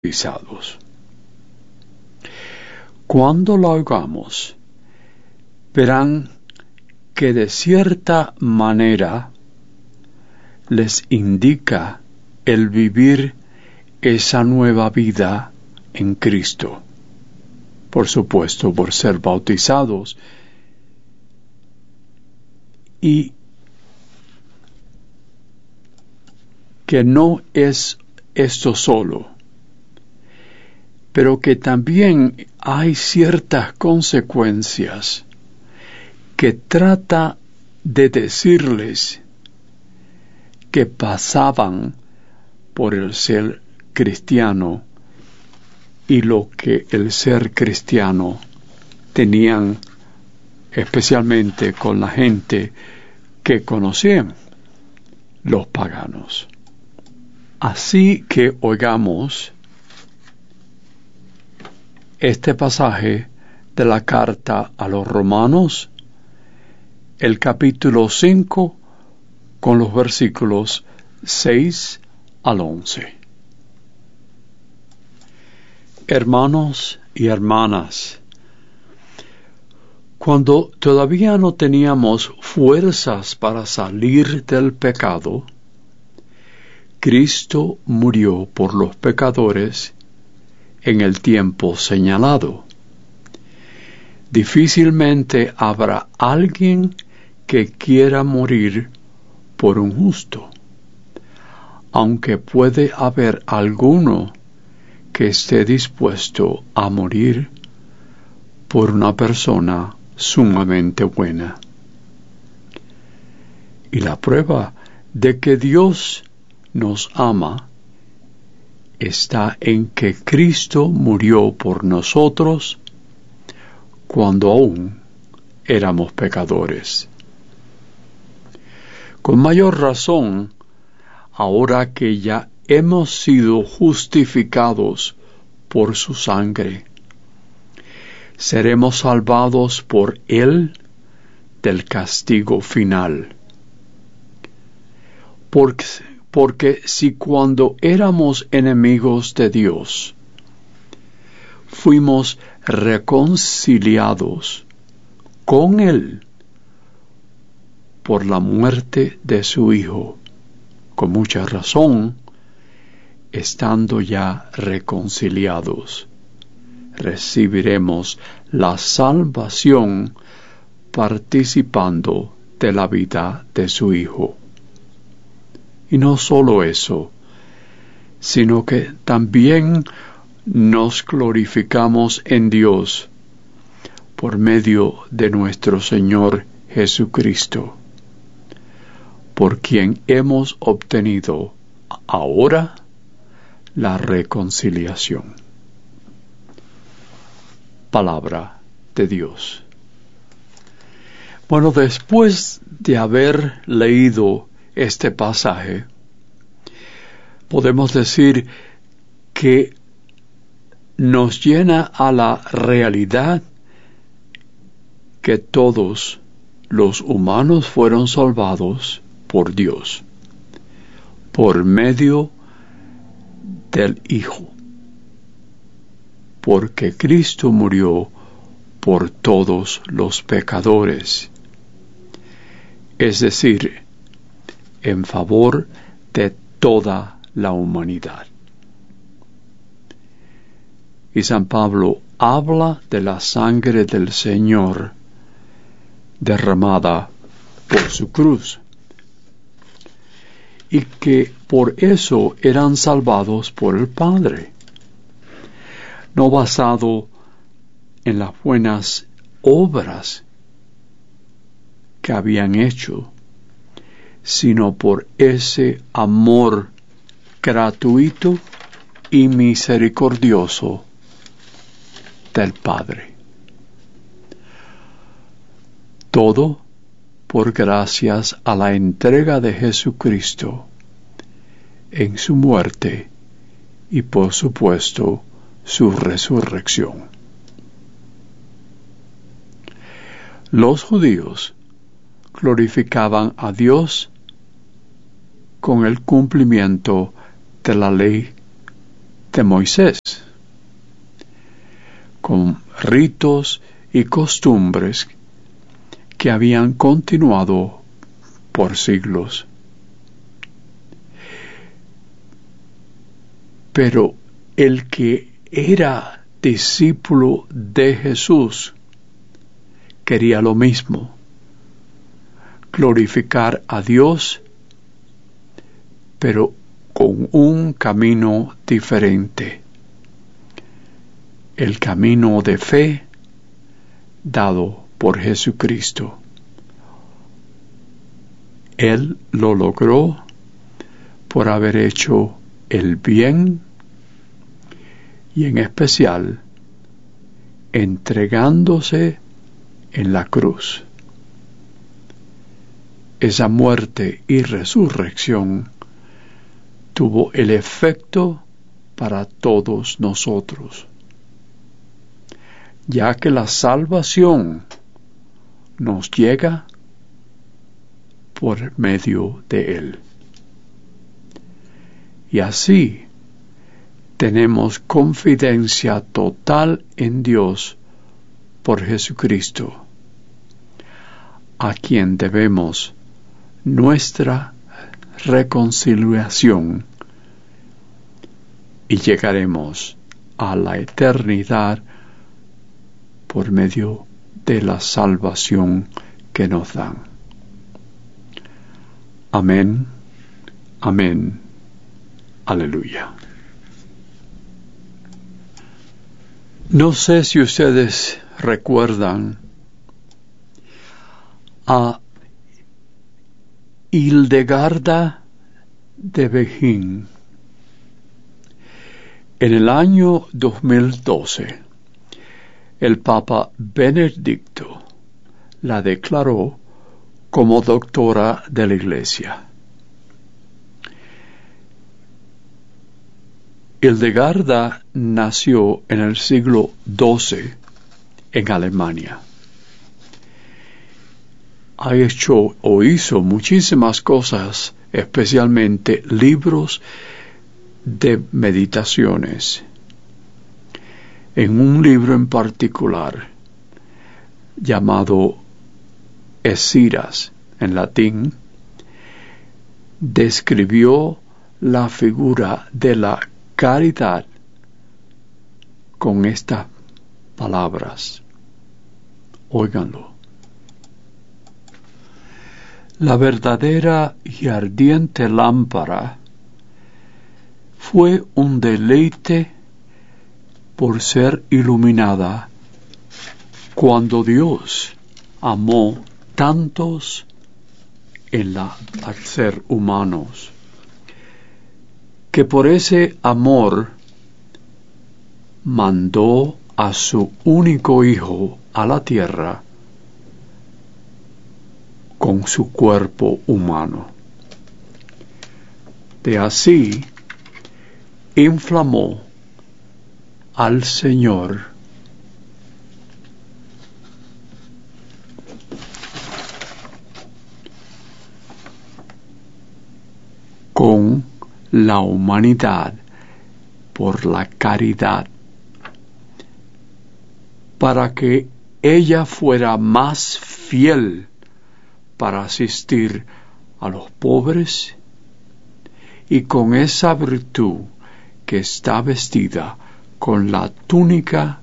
bautizados. Cuando lo hagamos, verán que de cierta manera les indica el vivir esa nueva vida en Cristo. Por supuesto, por ser bautizados. Y que no es esto solo, pero que también hay ciertas consecuencias que trata de decirles que pasaban por el ser cristiano y lo que el ser cristiano tenían, especialmente con la gente que conocían, los paganos. Así que oigamos este pasaje de la carta a los Romanos, el capítulo 5, con los versículos 6 al 11. Hermanos y hermanas, cuando todavía no teníamos fuerzas para salir del pecado, Cristo murió por los pecadores en el tiempo señalado. Difícilmente habrá alguien que quiera morir por un justo, aunque puede haber alguno que esté dispuesto a morir por una persona sumamente buena. Y la prueba de que Dios nos ama está en que Cristo murió por nosotros cuando aún éramos pecadores. Con mayor razón, ahora que ya hemos sido justificados por su sangre, seremos salvados por Él del castigo final. Porque si cuando éramos enemigos de Dios, fuimos reconciliados con Él por la muerte de su Hijo, con mucha razón, estando ya reconciliados, recibiremos la salvación participando de la vida de su Hijo. Y no solo eso, sino que también nos glorificamos en Dios por medio de nuestro Señor Jesucristo, por quien hemos obtenido ahora la reconciliación. Palabra de Dios. Bueno, después de haber leído este pasaje, podemos decir que nos llena a la realidad que todos los humanos fueron salvados por Dios, por medio del Hijo, porque Cristo murió por todos los pecadores, es decir, en favor de toda la humanidad. Y San Pablo habla de la sangre del Señor derramada por su cruz, y que por eso eran salvados por el Padre, no basado en las buenas obras que habían hecho, sino por ese amor gratuito y misericordioso del Padre. Todo por gracias a la entrega de Jesucristo en su muerte y, por supuesto, su resurrección. Los judíos glorificaban a Dios con el cumplimiento de la ley de Moisés, con ritos y costumbres que habían continuado por siglos. Pero el que era discípulo de Jesús quería lo mismo: glorificar a Dios, pero con un camino diferente, el camino de fe dado por Jesucristo. Él lo logró por haber hecho el bien y en especial entregándose en la cruz. Esa muerte y resurrección tuvo el efecto para todos nosotros, ya que la salvación nos llega por medio de Él. Y así tenemos confidencia total en Dios por Jesucristo, a quien debemos nuestra reconciliación, y llegaremos a la eternidad por medio de la salvación que nos dan. Amén, amén, aleluya. No sé si ustedes recuerdan a Hildegarda de Bingen. En el año 2012, el Papa Benedicto la declaró como doctora de la Iglesia. Hildegarda nació en el siglo XII en Alemania. Ha hecho o hizo muchísimas cosas, especialmente libros de meditaciones. En un libro en particular, llamado Esciras en latín, describió la figura de la caridad con estas palabras. Óiganlo. La verdadera y ardiente lámpara fue un deleite por ser iluminada cuando Dios amó tantos al ser humanos, que por ese amor mandó a su único Hijo a la tierra con su cuerpo humano. De así inflamó al Señor con la humanidad por la caridad, para que ella fuera más fiel para asistir a los pobres, y con esa virtud que está vestida con la túnica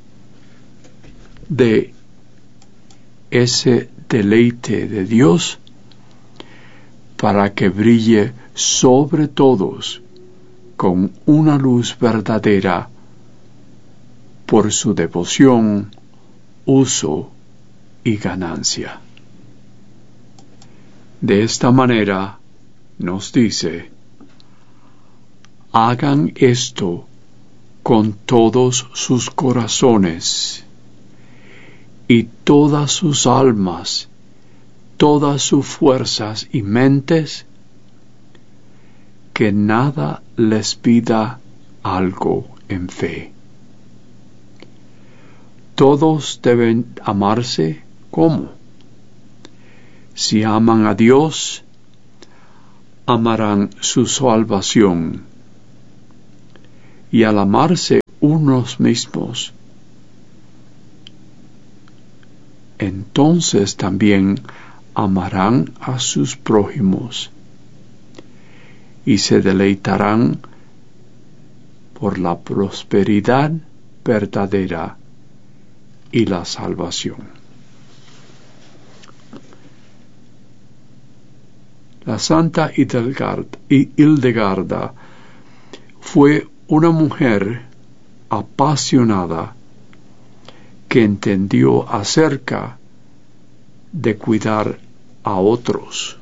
de ese deleite de Dios, para que brille sobre todos con una luz verdadera por su devoción, uso y ganancia. De esta manera nos dice: hagan esto con todos sus corazones y todas sus almas, todas sus fuerzas y mentes, que nada les pida algo en fe. Todos deben amarse. ¿Cómo? Si aman a Dios, amarán su salvación. y al amarse unos mismos, entonces también amarán a sus prójimos y se deleitarán por la prosperidad verdadera y la salvación. La Santa Hildegarda fue una mujer apasionada que entendió acerca de cuidar a otros.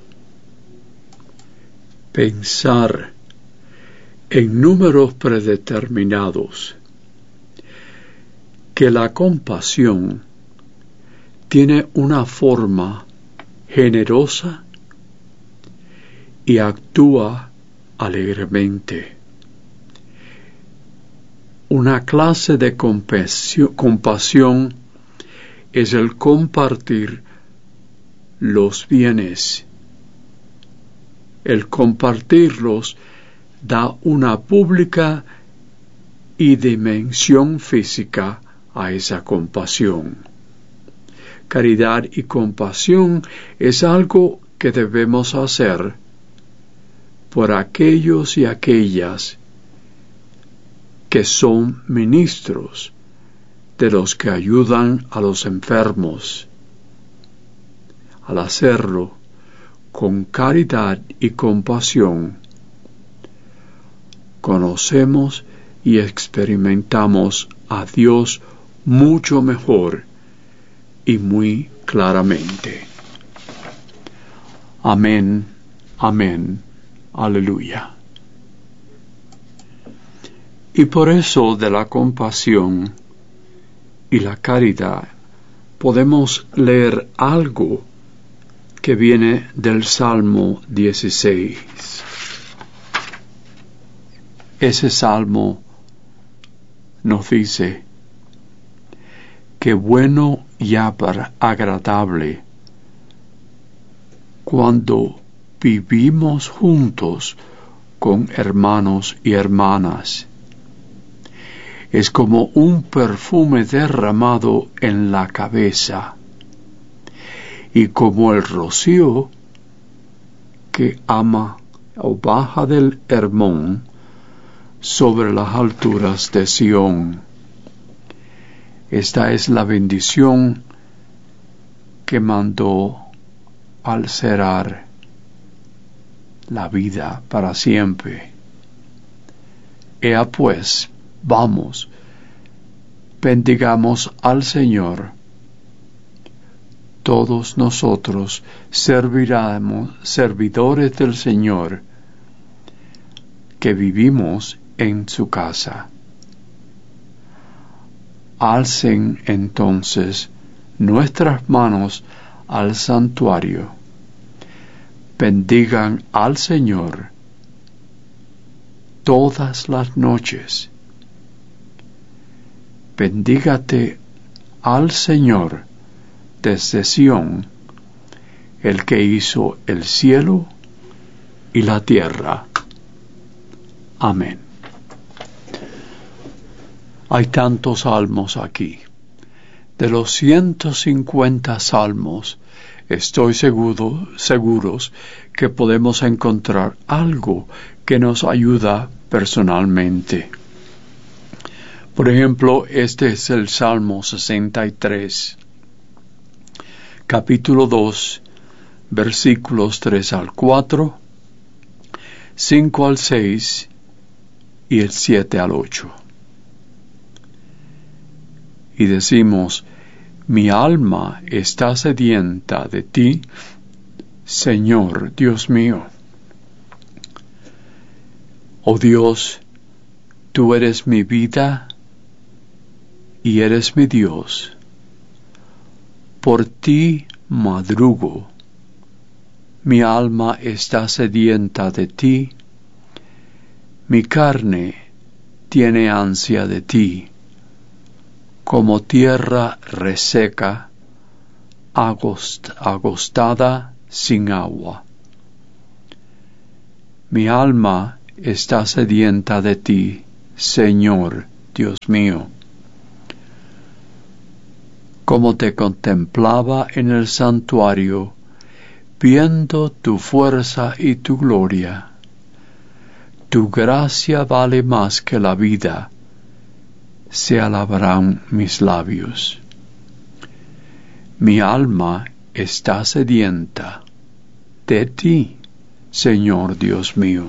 Pensar en números predeterminados, que la compasión tiene una forma generosa y actúa alegremente. Una clase de compasión es el compartir los bienes. El compartirlos da una pública y dimensión física a esa compasión. Caridad y compasión es algo que debemos hacer por aquellos y aquellas que son ministros de los que ayudan a los enfermos. Al hacerlo con caridad y compasión, conocemos y experimentamos a Dios mucho mejor y muy claramente. Amén, amén, aleluya. Y por eso de la compasión y la caridad podemos leer algo que viene del Salmo 16. Ese salmo nos dice: qué bueno y agradable cuando vivimos juntos con hermanos y hermanas. Es como un perfume derramado en la cabeza, y como el rocío que ama o baja del Hermón sobre las alturas de Sión. Esta es la bendición que mandó al cerrar la vida para siempre. Ea pues, vamos, bendigamos al Señor. Todos nosotros servidores del Señor, que vivimos en su casa. Alcen entonces nuestras manos al santuario. Bendigan al Señor todas las noches. Bendígate al Señor desde Sión, el que hizo el cielo y la tierra. Amén. Hay tantos salmos aquí. De los 150 salmos, estoy seguros que podemos encontrar algo que nos ayuda personalmente. Por ejemplo, este es el Salmo 63, capítulo 2, versículos 3 al 4, 5 al 6 y el 7 al 8. Y decimos: mi alma está sedienta de ti, Señor Dios mío. Oh Dios, tú eres mi vida y eres mi Dios. Por ti madrugo, mi alma está sedienta de ti, mi carne tiene ansia de ti, como tierra reseca, agostada sin agua. Mi alma está sedienta de ti, Señor Dios mío. Como te contemplaba en el santuario, viendo tu fuerza y tu gloria. Tu gracia vale más que la vida, se alabarán mis labios. Mi alma está sedienta de ti, Señor Dios mío.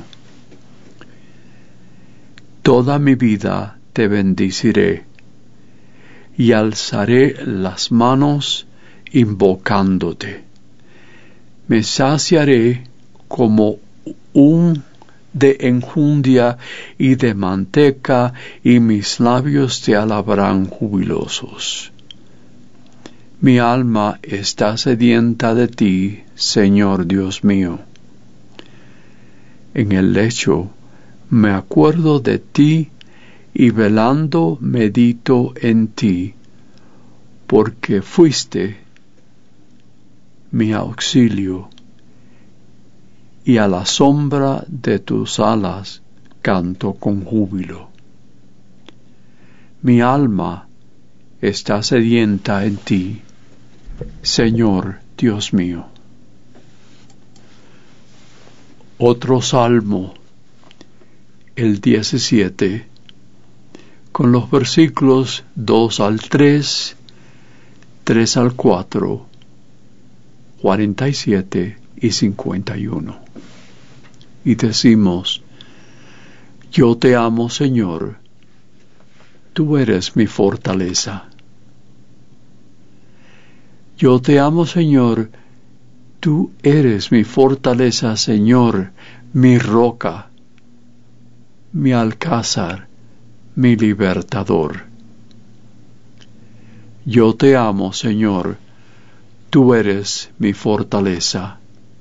Toda mi vida te bendiciré y alzaré las manos invocándote. Me saciaré como un de enjundia y de manteca, y mis labios te alabarán jubilosos. Mi alma está sedienta de ti, Señor Dios mío. En el lecho me acuerdo de ti, y velando medito en ti, porque fuiste mi auxilio, y a la sombra de tus alas canto con júbilo. Mi alma está sedienta en ti, Señor Dios mío. Otro salmo, el 17, con los versículos 2 al 3, 3 al 4, 47 y 51. Y decimos: Yo te amo, Señor, tú eres mi fortaleza. Yo te amo, Señor, tú eres mi fortaleza, Señor, mi roca, mi alcázar, mi libertador. Yo te amo, Señor, tú eres mi fortaleza.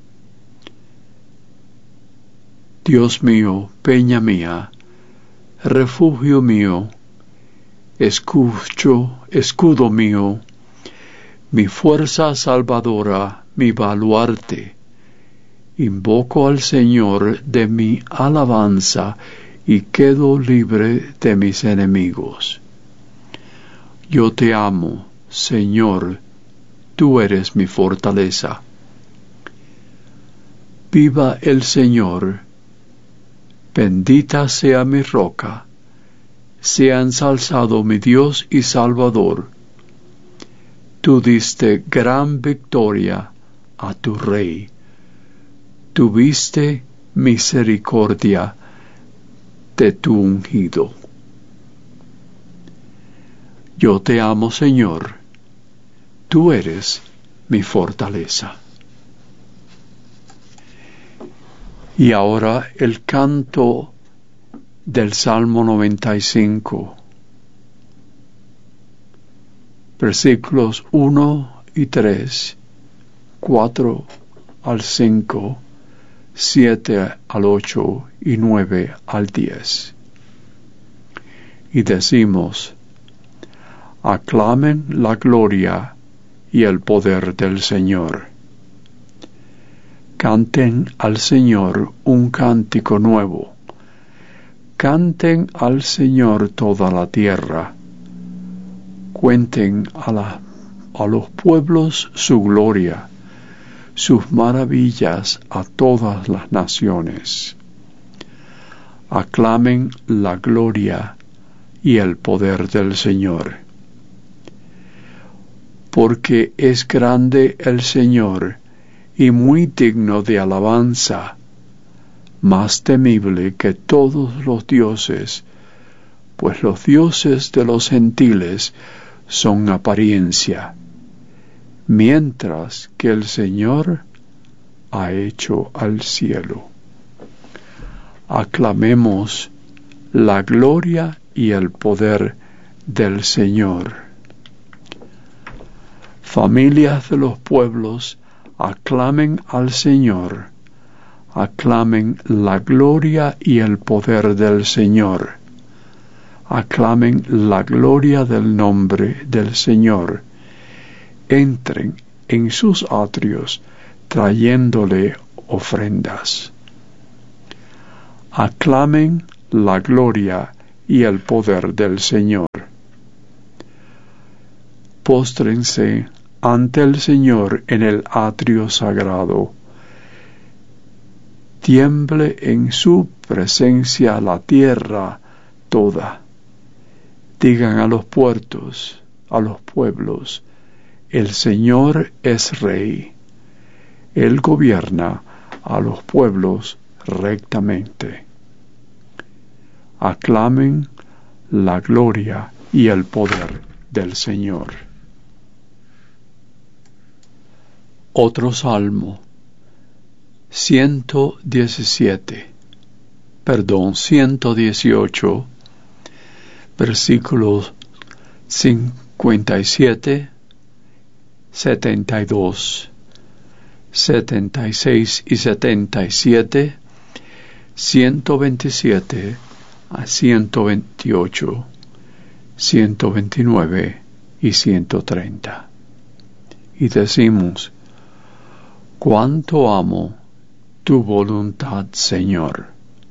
Dios mío, peña mía, refugio mío, escudo mío, mi fuerza salvadora, mi baluarte. Invoco al Señor de mi alabanza y quedo libre de mis enemigos. Yo te amo, Señor, tú eres mi fortaleza. Viva el Señor, bendita sea mi roca, sea ensalzado mi Dios y Salvador. Tú diste gran victoria a tu Rey. Tuviste misericordia de tu ungido. Yo te amo, Señor, tú eres mi fortaleza. Y ahora el canto del Salmo 95, versículos 1 y 3, 4 al 5, 7 al 8 y 9 al 10. Y decimos: Aclamen la gloria y el poder del Señor. Canten al Señor un cántico nuevo. Canten al Señor toda la tierra. Cuenten a los pueblos su gloria, sus maravillas a todas las naciones. Aclamen la gloria y el poder del Señor. Porque es grande el Señor y muy digno de alabanza, más temible que todos los dioses, pues los dioses de los gentiles son apariencia, mientras que el Señor ha hecho al cielo. Aclamemos la gloria y el poder del Señor. Familias de los pueblos, aclamen al Señor. Aclamen la gloria y el poder del Señor. Aclamen la gloria del nombre del Señor. Entren en sus atrios trayéndole ofrendas. Aclamen la gloria y el poder del Señor. Póstrense ante el Señor en el atrio sagrado. Tiemble en su presencia la tierra toda. Digan a los puertos, a los pueblos, el Señor es Rey. Él gobierna a los pueblos rectamente. Aclamen la gloria y el poder del Señor. Otro salmo, 118, versículos 57, 72, 76 y 77, 127 a 128, 129 y 130. Y decimos: cuánto amo tu voluntad, Señor.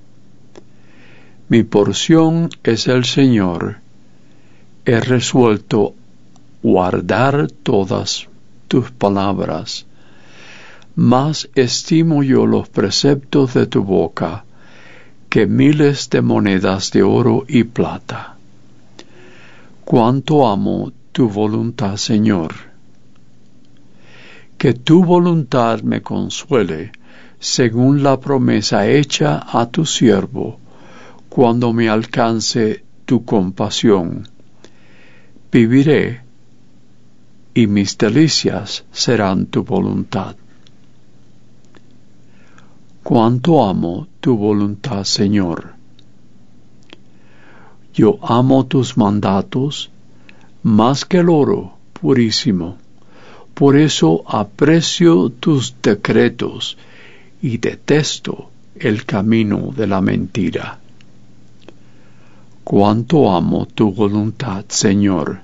Mi porción es el Señor. He resuelto guardar todas tus palabras. Más estimo yo los preceptos de tu boca que miles de monedas de oro y plata. Cuánto amo tu voluntad, Señor. Que tu voluntad me consuele, según la promesa hecha a tu siervo, cuando me alcance tu compasión. Viviré, y mis delicias serán tu voluntad. Cuánto amo tu voluntad, Señor. Yo amo tus mandatos más que el oro purísimo. Por eso aprecio tus decretos y detesto el camino de la mentira. Cuánto amo tu voluntad, Señor.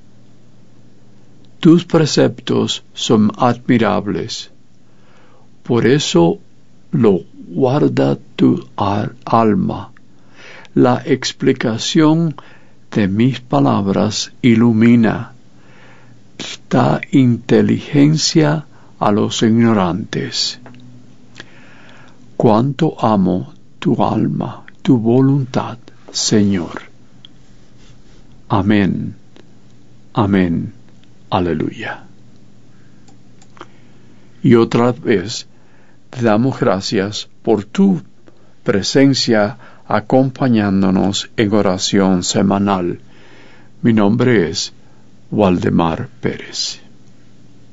Tus preceptos son admirables. Por eso lo guarda tu alma. La explicación de mis palabras ilumina. Da inteligencia a los ignorantes. Cuánto amo tu alma, tu voluntad, Señor. Amén. Amén. Aleluya. Y otra vez te damos gracias por tu presencia acompañándonos en oración semanal. Mi nombre es Waldemar Pérez.